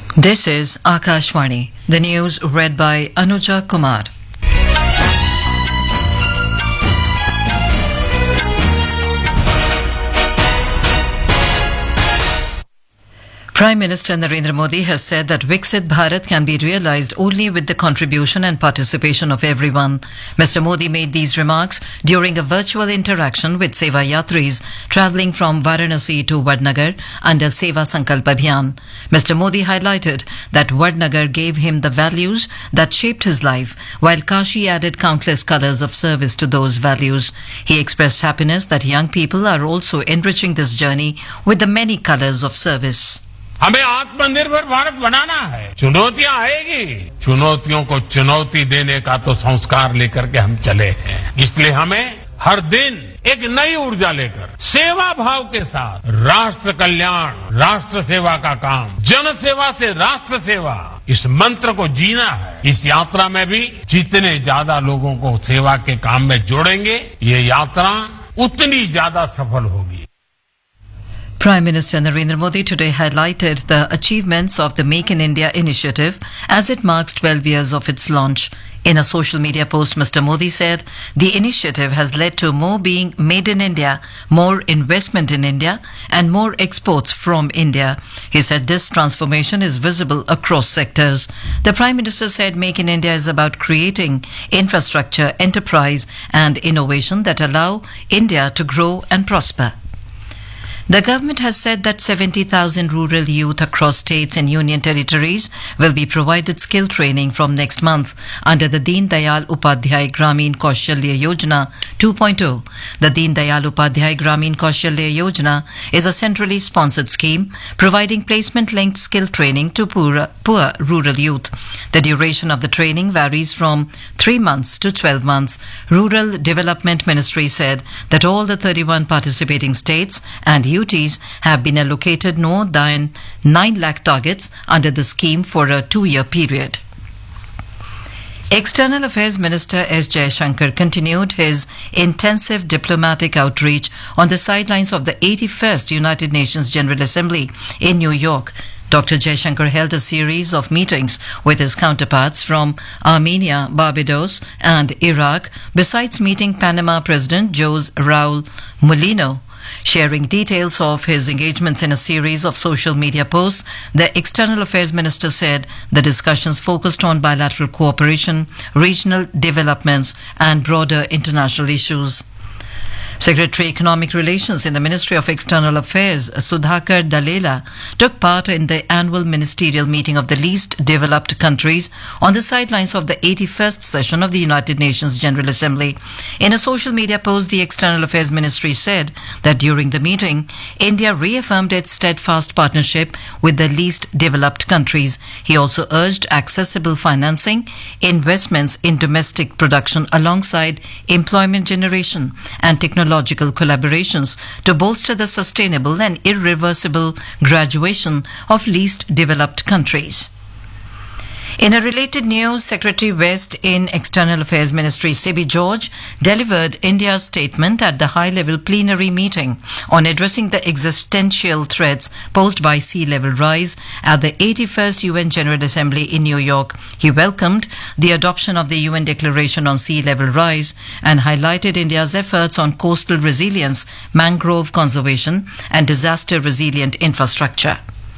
This is Akashvani. The news read by Anuja Kumar. Prime Minister Narendra Modi has said that Viksit Bharat can be realized only with the contribution and participation of everyone. Mr. Modi made these remarks during a virtual interaction with Seva Yatris travelling from Varanasi to Vadnagar under Seva Sankalp Abhiyan. Mr. Modi highlighted that Vadnagar gave him the values that shaped his life, while Kashi added countless colours of service to those values. He expressed happiness that young people are also enriching this journey with the many colours of service. हमें आत्मनिर्भर भारत बनाना है। चुनौतियां आएगी, चुनौतियों को चुनौती देने का तो संस्कार लेकर के हम चले हैं। इसलिए हमें हर दिन एक नई ऊर्जा लेकर सेवा भाव के साथ राष्ट्र कल्याण, राष्ट्र सेवा का काम, जन सेवा से राष्ट्र सेवा, इस मंत्र को जीना है। इस यात्रा में भी जितने ज्यादा लोगों को सेवा के काम में जोड़ेंगे, ये यात्रा उतनी ज्यादा सफल होगी। Prime Minister Narendra Modi today highlighted the achievements of the Make in India initiative as it marks 12 years of its launch. In a social media post, Mr. Modi said the initiative has led to more being made in India, more investment in India, and more exports from India. He said this transformation is visible across sectors. The Prime Minister said Make in India is about creating infrastructure, enterprise, and innovation that allow India to grow and prosper. The government has said that 70,000 rural youth across states and union territories will be provided skill training from next month under the Deen Dayal Upadhyay Gramin Kaushalya Yojana 2.0. The Deen Dayal Upadhyay Gramin Kaushalya Yojana is a centrally sponsored scheme providing placement-linked skill training to poor rural youth. The duration of the training varies from 3 months to 12 months. Rural Development Ministry said that all the 31 participating states and UTs have been allocated more than 9 lakh targets under the scheme for a 2-year period. External Affairs Minister S. Jaishankar continued his intensive diplomatic outreach on the sidelines of the 81st United Nations General Assembly in New York. Dr. Jaishankar held a series of meetings with his counterparts from Armenia, Barbados, and Iraq, besides meeting Panama President Jose Raul Mulino. Sharing details of his engagements in a series of social media posts, the External Affairs Minister said the discussions focused on bilateral cooperation, regional developments, and broader international issues. Secretary Economic Relations in the Ministry of External Affairs, Sudhakar Dalela, took part in the annual ministerial meeting of the least developed countries on the sidelines of the 81st session of the United Nations General Assembly. In a social media post, the External Affairs Ministry said that during the meeting, India reaffirmed its steadfast partnership with the least developed countries. He also urged accessible financing, investments in domestic production alongside employment generation and technological collaborations to bolster the sustainable and irreversible graduation of least developed countries. In a related news, Secretary West in External Affairs Ministry Sebi George delivered India's statement at the high-level plenary meeting on addressing the existential threats posed by sea level rise at the 81st UN General Assembly in New York. He welcomed the adoption of the UN Declaration on Sea Level Rise and highlighted India's efforts on coastal resilience, mangrove conservation, and disaster-resilient infrastructure.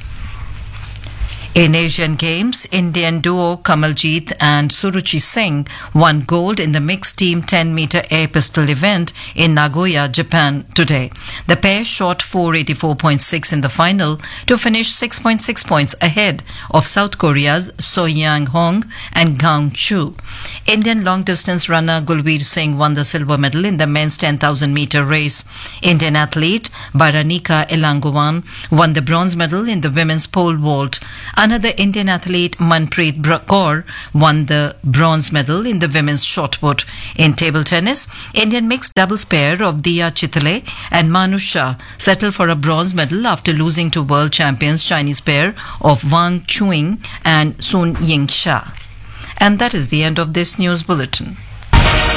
In Asian Games, Indian duo Kamaljeet and Suruchi Singh won gold in the mixed team 10-meter air pistol event in Nagoya, Japan today. The pair shot 484.6 in the final to finish 6.6 points ahead of South Korea's So Yang Hong and Gang Chu. Indian long-distance runner Gulveer Singh won the silver medal in the men's 10,000-meter race. Indian athlete Baranika Elangovan won the bronze medal in the women's pole vault. Another Indian athlete, Manpreet Kaur, won the bronze medal in the women's shot put. In table tennis, Indian mixed doubles pair of Diya Chitale and Manu Shah settled for a bronze medal after losing to world champions Chinese pair of Wang Chuing and Sun Ying Sha. And that is the end of this news bulletin.